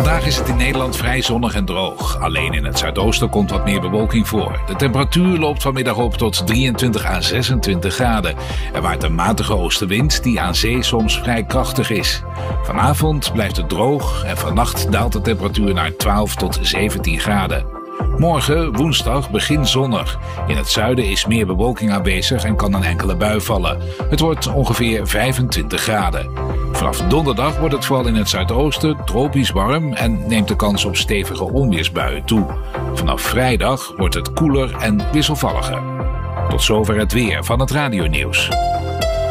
Vandaag is het in Nederland vrij zonnig en droog. Alleen in het zuidoosten komt wat meer bewolking voor. De temperatuur loopt vanmiddag op tot 23 à 26 graden. Er waait een matige oostenwind die aan zee soms vrij krachtig is. Vanavond blijft het droog en vannacht daalt de temperatuur naar 12 tot 17 graden. Morgen, woensdag, begin zonnig. In het zuiden is meer bewolking aanwezig en kan een enkele bui vallen. Het wordt ongeveer 25 graden. Vanaf donderdag wordt het vooral in het zuidoosten tropisch warm en neemt de kans op stevige onweersbuien toe. Vanaf vrijdag wordt het koeler en wisselvalliger. Tot zover het weer van het radionieuws.